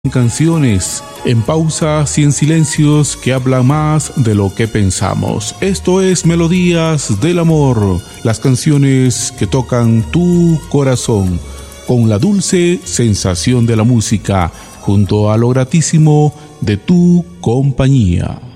Canciones en pausas y en silencios que hablan más de lo que pensamos. Esto es Melodías del Amor, las canciones que tocan tu corazón con la dulce sensación de la música junto a lo gratísimo de tu compañía.